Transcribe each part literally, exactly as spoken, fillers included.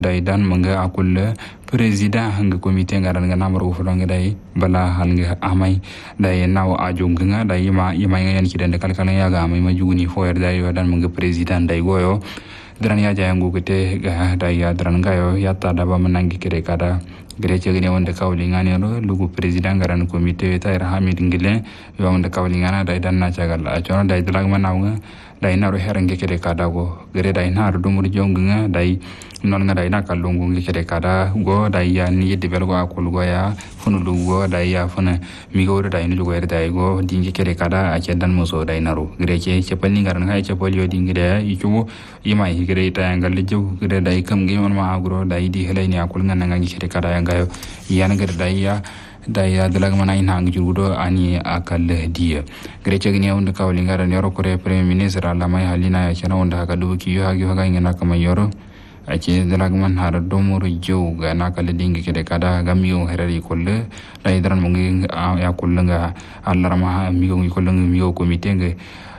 daidan manga akulle president hanga komite ngaran nga namro fudanga dai bala halnga amai dai naw ajunga dai ma yima yan kidande kalkala ya ga amai majuni foyer dai wadan manga president dai goyo dran ya jayangu kete ga dai ya dran gayo ya ta da ba manangi kire kada gere chegene wonde kawli ngani ro lugu president ngaran komite tayra hamid ngile yo wonde kawli ngana dai dan na chagal a chona dai dalag manawga dai naro herange kire kada go gere dai nar dumur jonga dai non nga dai na kalungu ngi kede kada go dai ya ni devel go akul go ya funu lu go dai ya funa mi go dai ni go er dai go dingi kede kada a ke dan muso dai naro gre ke ke palni ngaran ha ke polio dingi de iku ima hi gre ta ngal ju gre dai kam gi on ma agro dai di helai ni akul nga ngi kede kada ya ngayo yan gre dai ya dai ya dalag mana ina ngi judo ani akal dia gre ke ni on ka wali ngaran yoro kore premier minister ala mai halina ya chana on da ka du ki yo ha gi ha ngena kama yoro ake dalagman har domoro jow ga nakale dingi kede kada gamiyo herari kolle dai daran mungi ya kollenga allarama miyo ngi kollenga miyo komite nge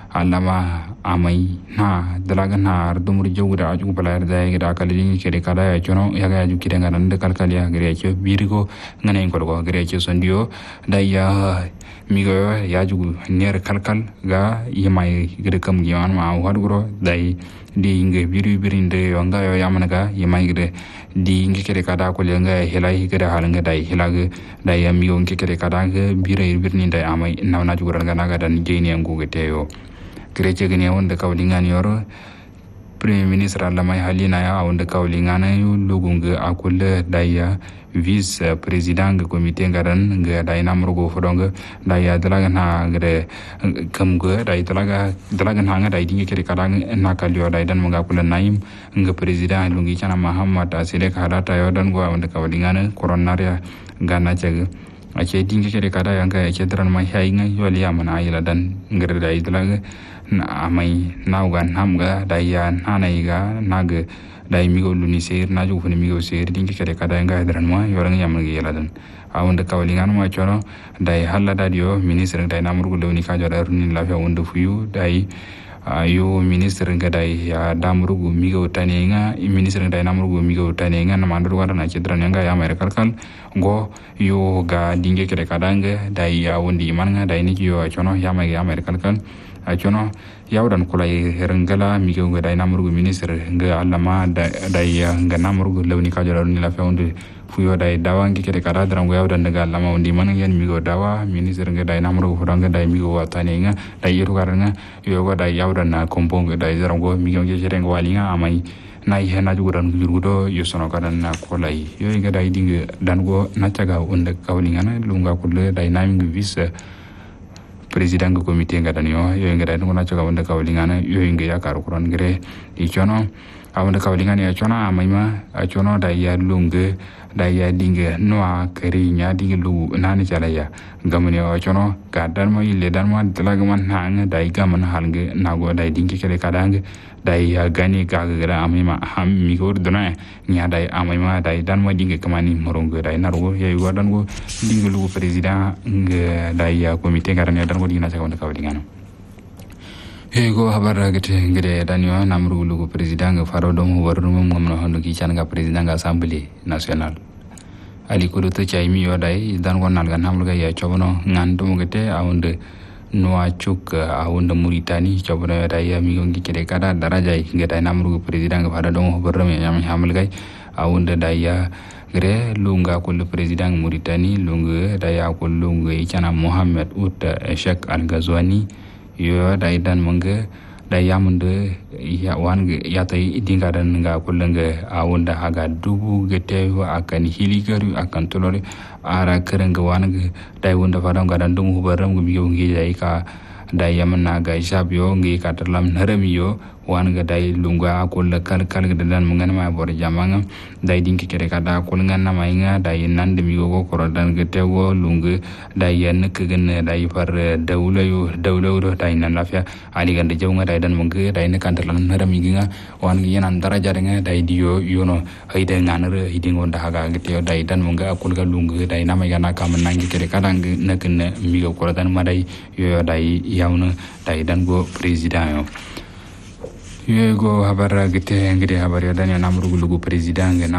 alama amai na dalagan har domoro jow da aju balar dai ga kale dingi kede kada ya chono ya ga aju kide ngaran de kalkali ya gre che birgo ngane kolgo gre che sondio dai ya migo ya ju ner kalkal ga yimai gre kam giwan ma wadgro dai di nge biru birinde wanga yo yamanaga yemaigre di nge kere kada ko lenga helai gere halanga dai helaga dai yami yo nge kere kada nge bire birni dai amai nawna juran ga naga dan jeni ngo gete yo greche gene wonde kawlingani yoro premier ministre Allah mai halina ya wonde kawlingana yo lugunga akulle dai ya vice president ga komite ngaran ga dai namrugo fodonga dai ya dalaga na gre kam ga dai dalaga dalaga na nga dai dinge kere kada na kalyo dai dan mga kula naim nga president lungi chana Muhammad asile kada ta yo dan go wonde kawlingana coronaria gana chega ache dinge kere kada yang ga ache dran mai hainga yo liya mana ayila dan ngre dai dalaga na amai nauga namga dai ya nanai ga naga dai migo luni ser na ju funi migo ser dingi kare kada nga dran ma yorang yam ngi yeladan awonde kawlingan ma chono dai halla dadio ministre dai namru lewni ka jara runi la fa wonde fuyu dai ayo ministre nga dai ya damru migo tanenga ministre dai namru migo tanenga na mandur wada na chidran nga ya mer kalkal go yo ga dingi kare kada nga dai ya wondi man nga dai ni yo chono ya ma ya mer kalkal a chono yawdan kulay herangala mi go dai namru ministre nga allama dai nga namru lewni ka jara ni la fewndi fuyo dai dawangi kede kada dran go yawdan daga allama wondi man yan mi go dawa ministre nga dai namru fudanga dai mi go watane nga dai yeru garanga yo go dai yawdan na kompong dai dran go mi go jere ngo walinga amai nay hena jugudan jurgudo yo sono kada na kulay yo nga dai dinga dan go na taga wonde kawlingana lunga kulle dai naming vice president ko komite ngadan yo yo ngada no na choga wonde kawlingana yo nge ya karu kuran gre i chono awonde kawlingana ya chono amaima a chono da ya lunge da ya dinge no a kari nya dinge lu nani chala ya gamne o chono ka dan mo ile dan mo dalaga man hanga da ga man halge na go da dinge kele kadange da ya gani ka ga amaima ham mi go dona nya da amaima da dan mo dinge kamani morongo da nargo ya go dan go dinge lu president nge da ya komite ngaran dan go dina cha wonde kawlingana ego habara gete ngede danyo namru lugo president ga faro dom warnum ngamno hono ki changa president ga assembly national ali ko to chaymi yo dai dan gon nal ga namru ga ya chobono ngandum gete awonde noa chuk awonde muritani chobono dai ya mi gongi kede kada daraja ngeda namru president ga faro dom warnum yam hamul ga awonde dai ya gre lunga ko le president muritani lunga dai ya ko lunga chana Mohammed Ould Cheikh Al Ghazouani yo dai dan manga dai yamunde ya wange ya tai dinga dan nga kullanga awunda haga dubu gete akan hiligaru akan tolore ara keranga wange dai wunda fadam gadan dum hubaram gumi ngi dai ka dai yamna ga isabyo ngi ka terlam naramiyo wange dai lunga kulla kal kal dan mungan ma bor jamanga dai dinki kere kada kulngan na mainga dai nande mi go ko dan gete go lunga dai yan ke gen dai far dawla yo dawla ro dai nan lafia ali gande jawnga dai dan munga dai ne kan terlam narami ginga wange yanan daraja nga dai diyo yono haide nganere hiding onda haga gete dai dan munga kulga lunga dai nama yana kam nangi kere kada ne ken mi go ko dan ma dai yo dai yawna dai dan go president yo yego habara gite ngire habari adanya namru lugu president